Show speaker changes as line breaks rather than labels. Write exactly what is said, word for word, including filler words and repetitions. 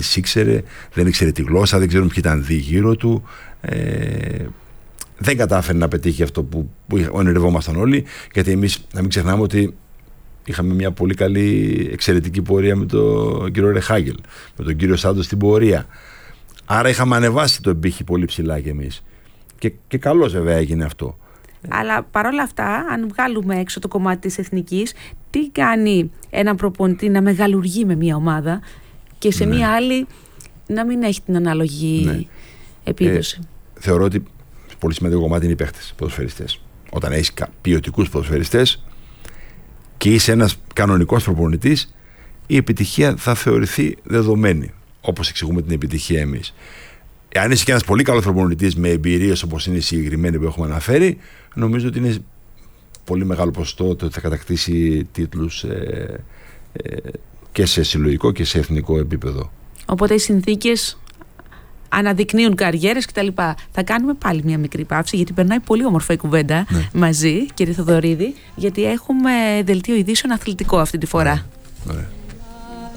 τις ήξερε, δεν ήξερε τη γλώσσα, δεν ξέρουν ποιοι ήταν δι γύρω του. Ε, δεν κατάφερε να πετύχει αυτό που, που ονειρευόμασταν όλοι, γιατί εμείς, να μην ξεχνάμε ότι είχαμε μια πολύ καλή εξαιρετική πορεία με τον κύριο Ρεχάγελ, με τον κύριο Σάντο στην πορεία. Άρα είχαμε ανεβάσει το εμπίχη πολύ ψηλά κι εμείς. Και, και καλώς βέβαια έγινε αυτό.
Αλλά παρόλα αυτά, αν βγάλουμε έξω το κομμάτι της εθνικής, τι κάνει έναν προπονητή να μεγαλουργεί με μια ομάδα και σε ναι. μια άλλη να μην έχει την ανάλογη ναι. επίδοση?
Ε, θεωρώ ότι πολύ σημαντικό κομμάτι είναι οι παίχτες, ποδοσφαιριστές. Όταν έχεις ποιοτικούς ποδοσφαιριστές και είσαι ένας κανονικός προπονητής, η επιτυχία θα θεωρηθεί δεδομένη, όπως εξηγούμε την επιτυχία εμείς. Αν είσαι και ένας πολύ καλός προπονητής με εμπειρίες όπως είναι οι συγκεκριμένοι που έχουμε αναφέρει, νομίζω ότι είναι πολύ μεγάλο ποσοστό ότι θα κατακτήσει τίτλους ε, ε, και σε συλλογικό και σε εθνικό επίπεδο.
Οπότε οι συνθήκες αναδεικνύουν καριέρες κτλ. Θα κάνουμε πάλι μια μικρή παύση, γιατί περνάει πολύ όμορφα η κουβέντα ναι. μαζί, κύριε Θοδωρίδη, γιατί έχουμε δελτίο ειδήσεων αθλητικό αυτή τη φορά.
Ναι. Ναι.